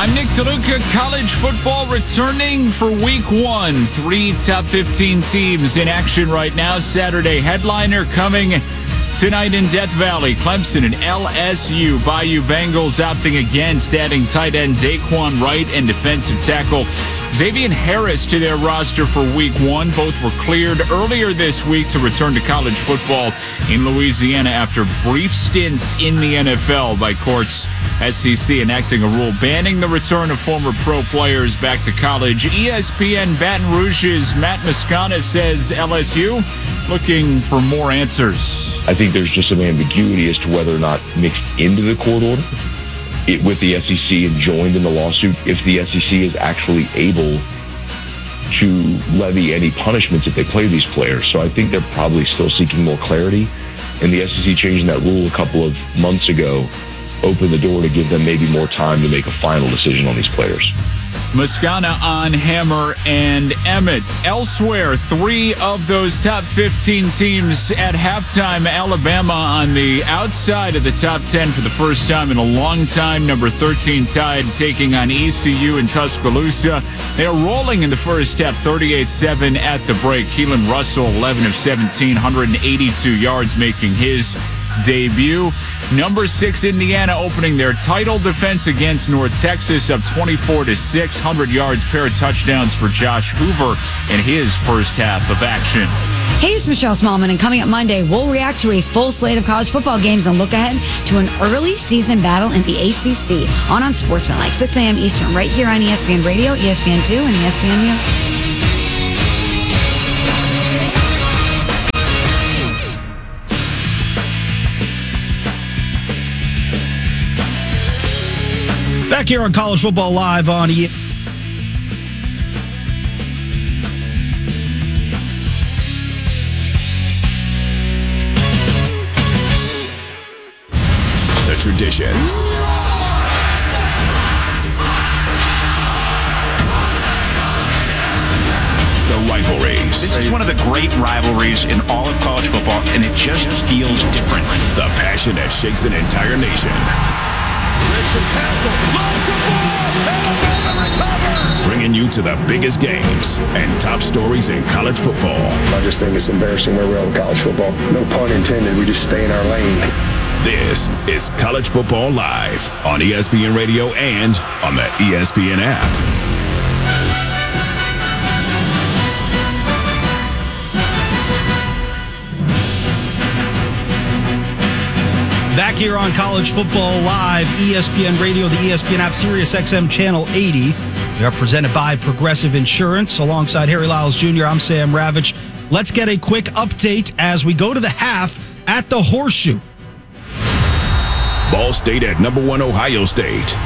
I'm Nick DeLuca. College football returning for week 1. 3 top 15 teams in action right now. Saturday headliner coming tonight in Death Valley. Clemson and LSU. Bayou Bengals opting against adding tight end Daquan Wright and defensive tackle Xavier Harris to their roster for week 1. Both were cleared earlier this week to return to college football in Louisiana after brief stints in the NFL by courts. SEC enacting a rule banning the return of former pro players back to college. ESPN Baton Rouge's Matt Moscona says LSU looking for more answers. I think there's just some ambiguity as to whether or not mixed into the court order with the SEC and joined in the lawsuit, if the SEC is actually able to levy any punishments if they play these players. So I think they're probably still seeking more clarity. And the SEC changing that rule a couple of months ago opened the door to give them maybe more time to make a final decision on these players. Moscona on Hammer and Emmett. Elsewhere, 3 of those top 15 teams at halftime. Alabama on the outside of the top 10 for the first time in a long time. Number 13 Tide taking on ECU in Tuscaloosa. They are rolling in the first half, 38-7 at the break. Keelan Russell, 11 of 17, 182 yards, making his debut. Number 6 Indiana opening their title defense against North Texas, up 24-6, 100 yards, pair of touchdowns for Josh Hoover in his first half of action. Hey, it's Michelle Smallman, and coming up Monday, we'll react to a full slate of college football games and look ahead to an early season battle in the ACC on Sportsmanlike, 6 a.m. Eastern, right here on ESPN Radio, ESPN2, and ESPNU. Back here on College Football Live on The traditions. The rivalries. This is one of the great rivalries in all of college football, and it just feels different. The passion that shakes an entire nation. Bringing you to the biggest games and top stories in college football. I just think it's embarrassing where we are in college football. No pun intended. We just stay in our lane. This is College Football Live on ESPN Radio and on the ESPN app. Back here on College Football Live, ESPN Radio, the ESPN app, Sirius XM Channel 80. We are presented by Progressive Insurance. Alongside Harry Lyles Jr., I'm Sam Ravitch. Let's get a quick update as we go to the half at the Horseshoe. Ball State at number 1 Ohio State.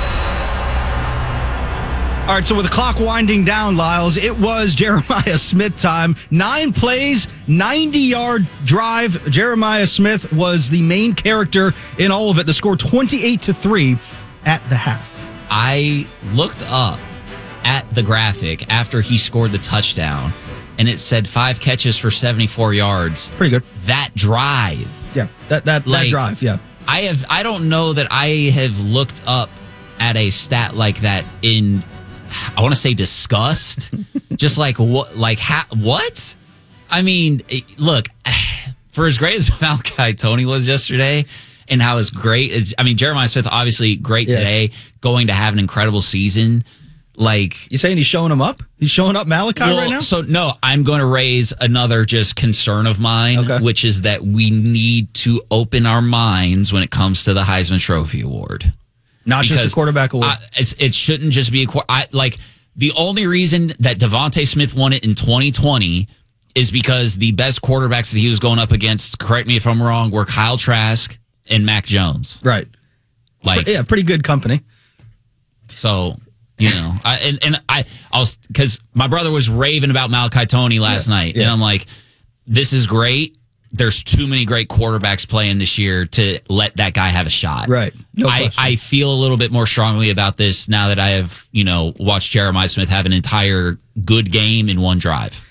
All right, so with the clock winding down, Lyles, it was Jeremiah Smith time. 9 plays, 90-yard drive. Jeremiah Smith was the main character in all of it. The score 28-3 at the half. I looked up at the graphic after he scored the touchdown, and it said 5 catches for 74 yards. Pretty good. That drive. Yeah, that drive, yeah. I don't know that I have looked up at a stat like that in, I want to say, disgust. Just like what? What? I mean, look, for as great as Malachi Tony was yesterday, and how it's great. Jeremiah Smith obviously great today, going to have an incredible season. Like, you saying he's showing him up? He's showing up Malachi right now? So no, I'm going to raise another just concern of mine, which is that we need to open our minds when it comes to the Heisman Trophy Award. Not just a quarterback award. It shouldn't just be the only reason that Devontae Smith won it in 2020 is because the best quarterbacks that he was going up against, correct me if I'm wrong, were Kyle Trask and Mac Jones. Right. Pretty good company. So, I was, because my brother was raving about Malachi Tony last night, and I'm like, this is great. There's too many great quarterbacks playing this year to let that guy have a shot. Right. No question. I feel a little bit more strongly about this now that I have, watched Jeremiah Smith have an entire good game in one drive.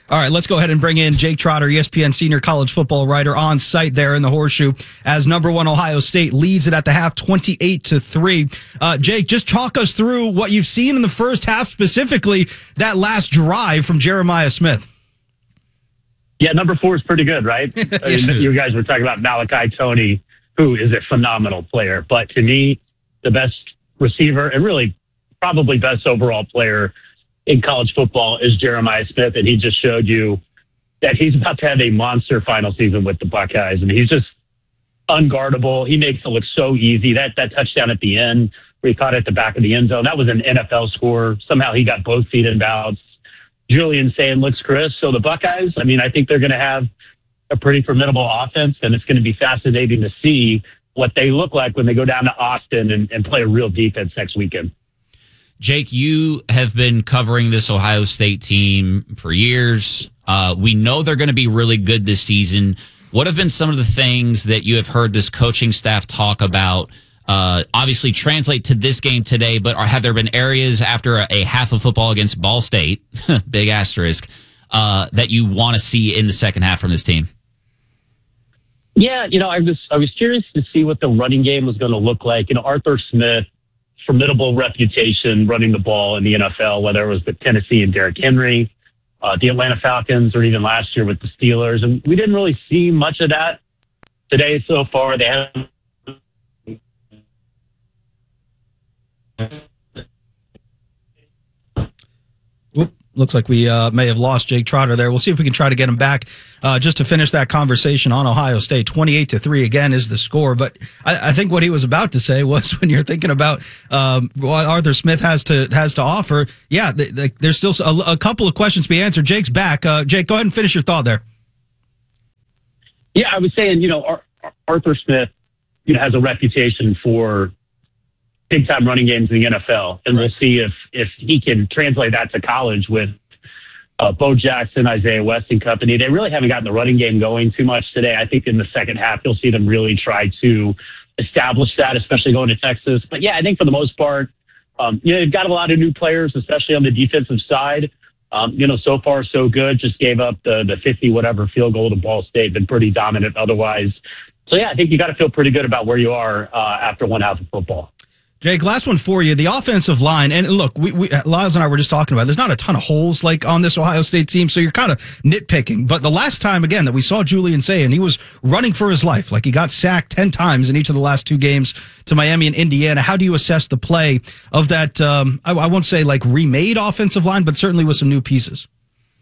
All right, let's go ahead and bring in Jake Trotter, ESPN senior college football writer, on site there in the Horseshoe as number 1 Ohio State leads it at the half 28-3. Jake, just talk us through what you've seen in the first half, specifically that last drive from Jeremiah Smith. Yeah, number 4 is pretty good, right? You guys were talking about Malachi Toney, who is a phenomenal player. But to me, the best receiver and really probably best overall player in college football is Jeremiah Smith, and he just showed you that he's about to have a monster final season with the Buckeyes. And he's just unguardable. He makes it look so easy. That touchdown at the end where he caught it at the back of the end zone, that was an NFL score. Somehow he got both feet in bounds. Julian saying looks Chris. So the Buckeyes, I mean, I think they're going to have a pretty formidable offense, and it's going to be fascinating to see what they look like when they go down to Austin and play a real defense next weekend. Jake, you have been covering this Ohio State team for years. We know they're going to be really good this season. What have been some of the things that you have heard this coaching staff talk about, obviously translate to this game today, but have there been areas after a half of football against Ball State, big asterisk, that you want to see in the second half from this team? Yeah, I was curious to see what the running game was going to look like. Arthur Smith, formidable reputation running the ball in the NFL, whether it was with Tennessee and Derrick Henry, the Atlanta Falcons, or even last year with the Steelers. And we didn't really see much of that today so far. They haven't. Looks like we may have lost Jake Trotter there. We'll see if we can try to get him back just to finish that conversation on Ohio State. 28-3 again is the score. But I think what he was about to say was when you're thinking about what Arthur Smith has to offer, yeah, there's still a couple of questions to be answered. Jake's back. Jake, go ahead and finish your thought there. Yeah, I was saying, Arthur Smith, has a reputation for big-time running games in the NFL, and we'll see if he can translate that to college with Bo Jackson, Isaiah West and company. They really haven't gotten the running game going too much today. I think in the second half, you'll see them really try to establish that, especially going to Texas. But, yeah, I think for the most part, they've got a lot of new players, especially on the defensive side. So far so good. Just gave up the 50-whatever field goal to Ball State, been pretty dominant otherwise. So, yeah, I think you got to feel pretty good about where you are after one half of football. Jake, last one for you. The offensive line, and look, Lyles and I were just talking about it. There's not a ton of holes like on this Ohio State team, so you're kind of nitpicking. But the last time, again, that we saw Julian Sayin, he was running for his life. Like he got sacked 10 times in each of the last 2 games to Miami and Indiana. How do you assess the play of that, I won't say like remade offensive line, but certainly with some new pieces?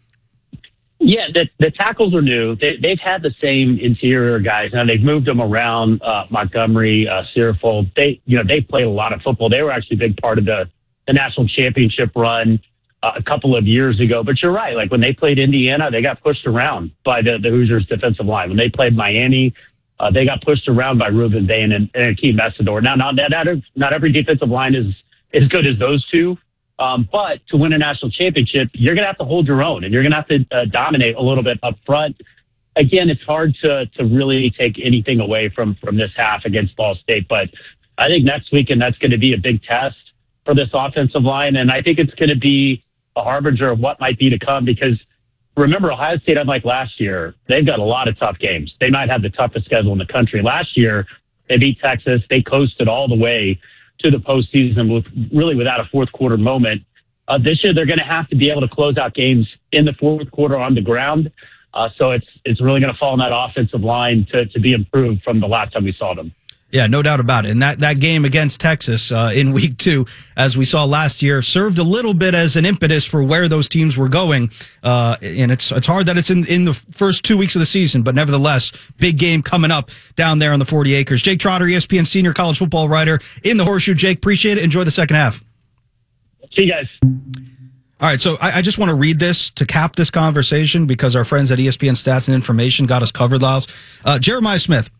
Yeah, the tackles are new. They've had the same interior guys. Now they've moved them around. Montgomery, Searfold. They played a lot of football. They were actually a big part of the national championship run a couple of years ago. But you're right. Like when they played Indiana, they got pushed around by the Hoosiers defensive line. When they played Miami, they got pushed around by Reuben Bain and Akeem Messidor. Now, not every defensive line is as good as those two. But to win a national championship, you're going to have to hold your own, and you're going to have to dominate a little bit up front. Again, it's hard to really take anything away from this half against Ball State, but I think next weekend that's going to be a big test for this offensive line, and I think it's going to be a harbinger of what might be to come because remember, Ohio State, unlike last year, they've got a lot of tough games. They might have the toughest schedule in the country. Last year, they beat Texas. They coasted all the way to the postseason without a fourth quarter moment. This year, they're going to have to be able to close out games in the fourth quarter on the ground. So it's really going to fall on that offensive line to be improved from the last time we saw them. Yeah, no doubt about it. And that game against Texas in week 2, as we saw last year, served a little bit as an impetus for where those teams were going. And it's hard that it's in the first 2 weeks of the season, but nevertheless, big game coming up down there on the 40 acres. Jake Trotter, ESPN senior college football writer in the Horseshoe. Jake, appreciate it. Enjoy the second half. See you guys. All right, so I just want to read this to cap this conversation because our friends at ESPN Stats and Information got us covered, Lyles. Jeremiah Smith.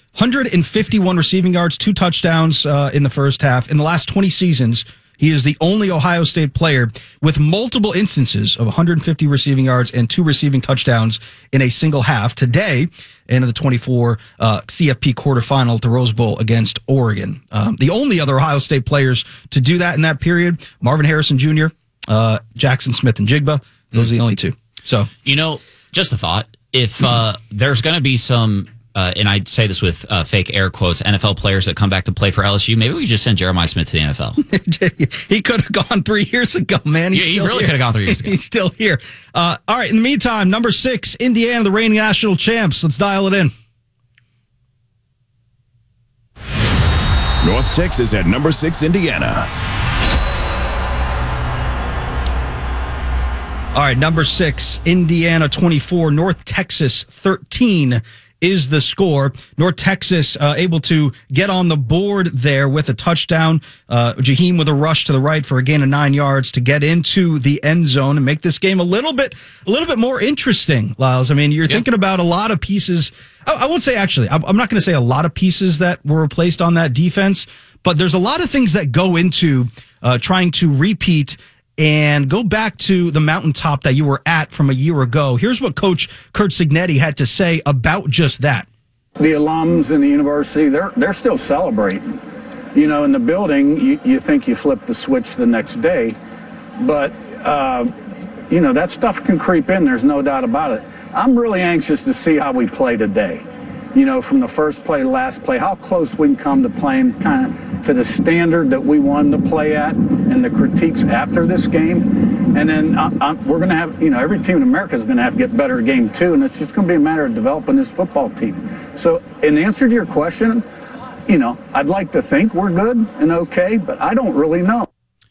151 receiving yards, 2 touchdowns in the first half. In the last 20 seasons, he is the only Ohio State player with multiple instances of 150 receiving yards and 2 receiving touchdowns in a single half. Today, in the 24 CFP quarterfinal at the Rose Bowl against Oregon. The only other Ohio State players to do that in that period, Marvin Harrison Jr., Jackson Smith and Jigba. Those are the only 2. So, just a thought. If there's going to be some, and I say this with fake air quotes, NFL players that come back to play for LSU, maybe we just send Jeremiah Smith to the NFL. He could have gone 3 years ago, man. He really could have gone 3 years ago. He's still here. All right, in the meantime, number 6, Indiana, the reigning national champs. Let's dial it in. North Texas at number 6, Indiana. All right, number 6, Indiana 24, North Texas 13 is the score. North Texas able to get on the board there with a touchdown. Jaheim with a rush to the right for a gain of 9 yards to get into the end zone and make this game a little bit more interesting, Lyles. I mean, you're thinking about a lot of pieces. I won't say actually, I'm not going to say a lot of pieces that were replaced on that defense, but there's a lot of things that go into trying to repeat and go back to the mountaintop that you were at from a year ago. Here's what Coach Curt Cignetti had to say about just that. The alums in the university, they're still celebrating. In the building, you think you flip the switch the next day, but, that stuff can creep in. There's no doubt about it. I'm really anxious to see how we play today. From the first play to last play, how close we can come to playing kind of to the standard that we wanted to play at and the critiques after this game. And then we're going to have, every team in America is going to have to get better at game 2, and it's just going to be a matter of developing this football team. So in answer to your question, I'd like to think we're good and okay, but I don't really know.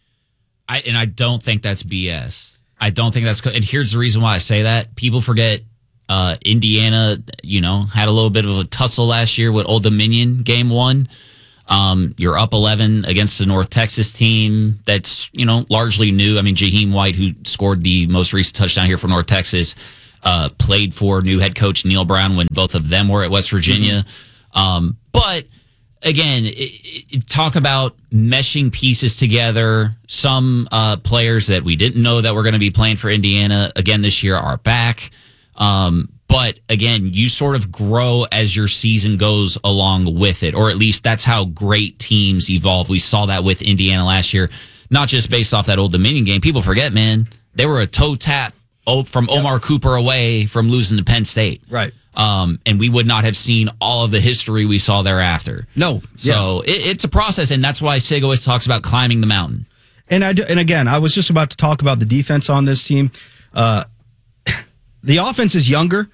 I don't think that's BS. I don't think that's, and here's the reason why I say that. People forget Indiana, had a little bit of a tussle last year with Old Dominion game 1. You're up 11 against the North Texas team that's, largely new. I mean, Jaheim White, who scored the most recent touchdown here for North Texas, played for new head coach Neil Brown when both of them were at West Virginia. But again, talk about meshing pieces together. Some players that we didn't know that were going to be playing for Indiana again this year are back. But again, you sort of grow as your season goes along with it, or at least that's how great teams evolve. We saw that with Indiana last year, not just based off that Old Dominion game. People forget, man, they were a toe tap from Omar Cooper away from losing to Penn State. Right. And we would not have seen all of the history we saw thereafter. No. So it's a process, and that's why Sig always talks about climbing the mountain. And again, I was just about to talk about the defense on this team. The offense is younger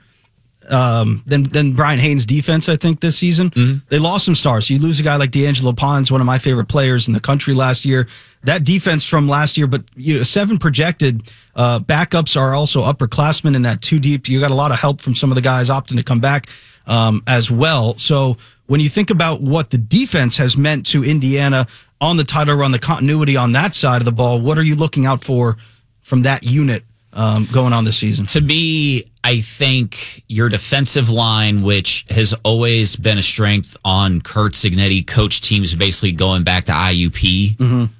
than Brian Haynes' defense, I think, this season. Mm-hmm. They lost some stars. So you lose a guy like D'Angelo Pons, one of my favorite players in the country last year. That defense from last year, but 7 projected backups are also upperclassmen in that 2 deep. You got a lot of help from some of the guys opting to come back as well. So when you think about what the defense has meant to Indiana on the title run, the continuity on that side of the ball, what are you looking out for from that unit going on this season? To me, I think your defensive line, which has always been a strength on Curt Cignetti coach teams, basically going back to IUP,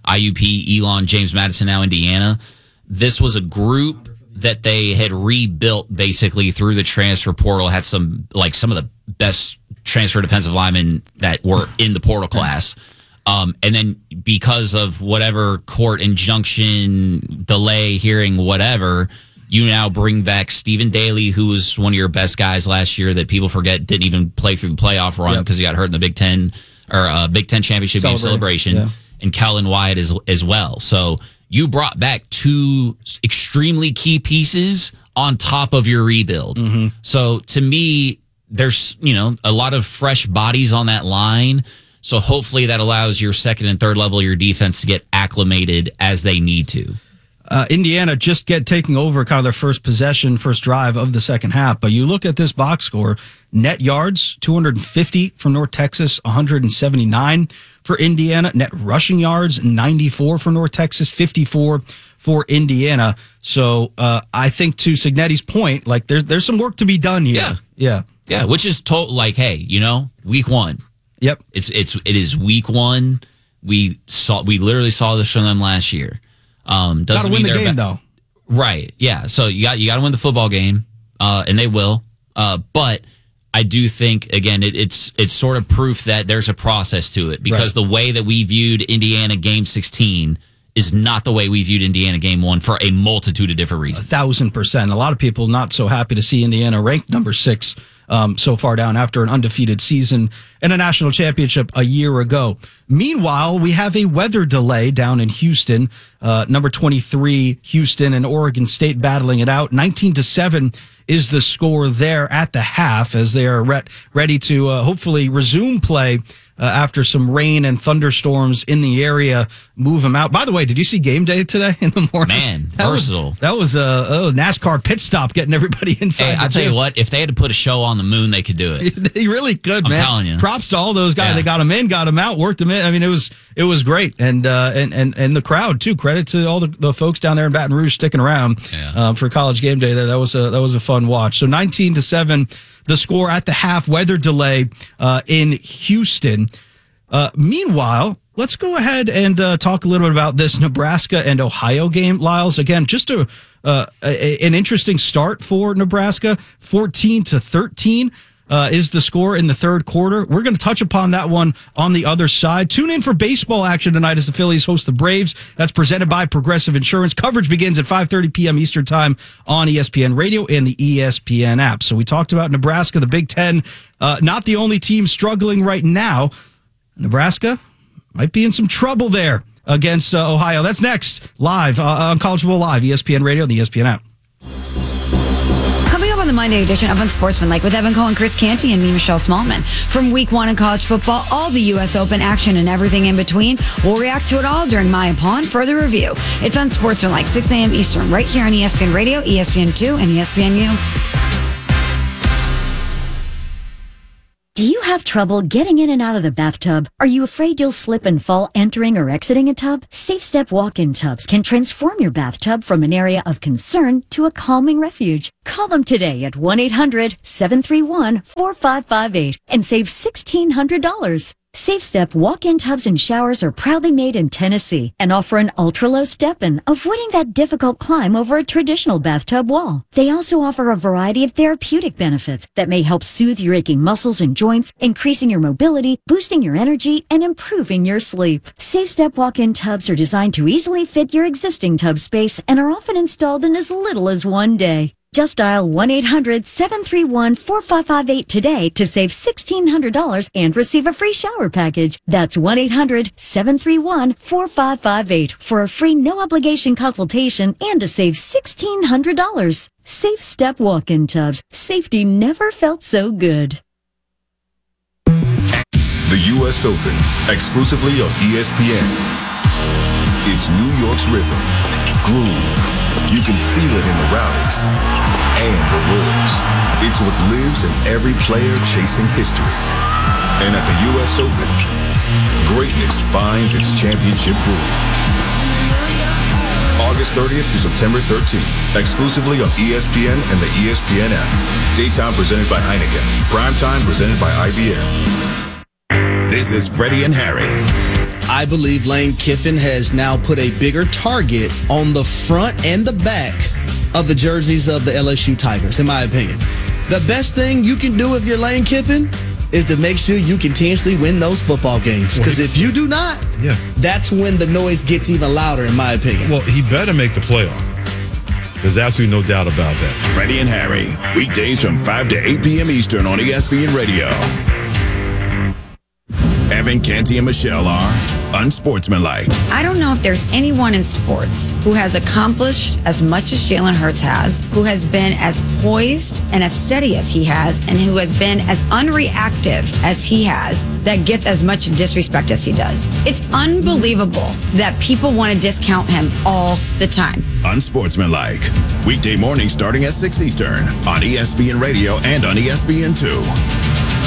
IUP, Elon, James Madison, now Indiana. This was a group that they had rebuilt basically through the transfer portal, had some of the best transfer defensive linemen that were in the portal class. And then because of whatever court injunction, delay, hearing, whatever, you now bring back Stephen Daly, who was one of your best guys last year that people forget didn't even play through the playoff run because he got hurt in the Big Ten championship game celebration, and Kellen Wyatt as well. So you brought back 2 extremely key pieces on top of your rebuild. Mm-hmm. So to me, there's a lot of fresh bodies on that line. So hopefully that allows your second and third level of your defense to get acclimated as they need to. Indiana just taking over kind of their first drive of the second half. But you look at this box score, net yards, 250 for North Texas, 179 for Indiana. Net rushing yards, 94 for North Texas, 54 for Indiana. So I think to Cignetti's point, there's some work to be done here. Yeah. Which is hey, week 1. Yep. It is week 1. We literally saw this from them last year. Doesn't mean win the game though. Right. Yeah. So you got to win the football game, and they will. But I do think again it's sort of proof that there's a process to it because the way that we viewed Indiana game 16 is not the way we viewed Indiana game one for a multitude of different reasons. 1,000%. A lot of people not so happy to see Indiana ranked number 6 so far down after an undefeated season and a national championship a year ago. Meanwhile, we have a weather delay down in Houston. Number 23, Houston and Oregon State battling it out. 19-7 is the score there at the half as they are ready to hopefully resume play after some rain and thunderstorms in the area move them out. By the way, did you see game day today in the morning? Man, versatile. That was a NASCAR pit stop getting everybody inside. Hey, I'll tell you what, if they had to put a show on the moon, they could do it. They really could, man. I'm telling you. Props to all those guys. Yeah. They got them in, got them out, worked them in. I mean, it was great. And the crowd too. Credit to all the folks down there in Baton Rouge sticking around for College Game Day. That was a fun watch. So 19-7, the score at the half. Weather delay in Houston. Meanwhile, let's go ahead and talk a little bit about this Nebraska and Ohio game, Lyles. Again, just an interesting start for Nebraska. 14-13 is the score in the third quarter. We're going to touch upon that one on the other side. Tune in for baseball action tonight as the Phillies host the Braves. That's presented by Progressive Insurance. Coverage begins at 5:30 p.m. Eastern Time on ESPN Radio and the ESPN app. So we talked about Nebraska, the Big Ten, not the only team struggling right now. Nebraska might be in some trouble there against Ohio. That's next, live on College Football Live, ESPN Radio and the ESPN app. Coming up on the Monday edition of Unsportsmanlike with Evan Cohen, Chris Canty, and me, Michelle Smallman. From week 1 in college football, all the U.S. Open action and everything in between. We'll react to it all during My Upon Further Review. It's Unsportsmanlike, 6 a.m. Eastern, right here on ESPN Radio, ESPN2, and ESPNU. Do you have trouble getting in and out of the bathtub? Are you afraid you'll slip and fall entering or exiting a tub? Safe Step walk-in tubs can transform your bathtub from an area of concern to a calming refuge. Call them today at 1-800-731-4558 and save $1,600. Safe Step walk-in tubs and showers are proudly made in Tennessee and offer an ultra-low step-in, avoiding that difficult climb over a traditional bathtub wall. They also offer a variety of therapeutic benefits that may help soothe your aching muscles and joints, increasing your mobility, boosting your energy, and improving your sleep. Safe Step walk-in tubs are designed to easily fit your existing tub space and are often installed in as little as 1 day. Just dial 1-800-731-4558 today to save $1,600 and receive a free shower package. That's 1-800-731-4558 for a free no-obligation consultation and to save $1,600. Safe Step walk-in tubs. Safety never felt so good. The U.S. Open, exclusively on ESPN. It's New York's rhythm, groove. You can feel it in the rallies and the roars. It's what lives in every player chasing history. And at the U.S. Open, greatness finds its championship groove. August 30th through September 13th, exclusively on ESPN and the ESPN app. Daytime presented by Heineken. Primetime presented by IBM. This is Freddie and Harry. I believe Lane Kiffin has now put a bigger target on the front and the back of the jerseys of the LSU Tigers, in my opinion. The best thing you can do if you're Lane Kiffin is to make sure you continuously win those football games. Because if you do not, that's when the noise gets even louder, in my opinion. Well, he better make the playoff. There's absolutely no doubt about that. Freddie and Harry, weekdays from 5 to 8 p.m. Eastern on ESPN Radio. Evan, Canty, and Michelle are Unsportsmanlike. I don't know if there's anyone in sports who has accomplished as much as Jalen Hurts has, who has been as poised and as steady as he has, and who has been as unreactive as he has, that gets as much disrespect as he does. It's unbelievable that people want to discount him all the time. Unsportsmanlike. Weekday morning starting at 6 Eastern on ESPN Radio and on ESPN2.